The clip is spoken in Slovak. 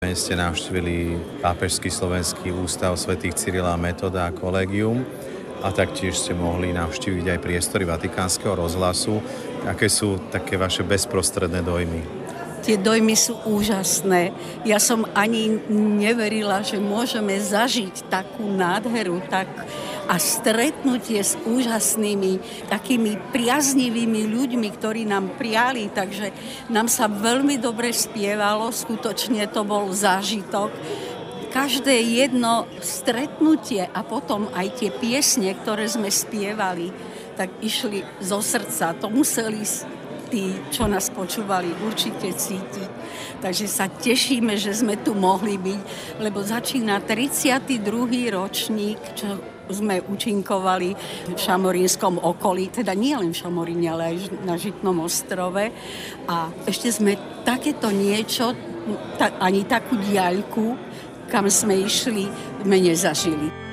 zároveň ste navštívili Pápežský slovenský ústav svätých Cyrila a Metoda a Collegium a taktiež ste mohli navštíviť aj priestory Vatikánskeho rozhlasu. Aké sú také vaše bezprostredné dojmy? Tie dojmy sú úžasné. Ja som ani neverila, že môžeme zažiť takú nádheru a stretnutie s úžasnými, takými priaznivými ľuďmi, ktorí nám prijali. Takže nám sa veľmi dobre spievalo, skutočne to bol zážitok. Každé jedno stretnutie a potom aj tie piesne, ktoré sme spievali, tak išli zo srdca. To museli tí, čo nás počúvali, určite cítiť. Takže sa tešíme, že sme tu mohli byť, lebo začína 32. ročník, čo sme účinkovali v Šamorínskom okolí, teda nie len v Šamoríne, ale aj na Žitnom ostrove. A ešte sme takéto niečo, ani takú diaľku, kam sme išli, sme nezažili.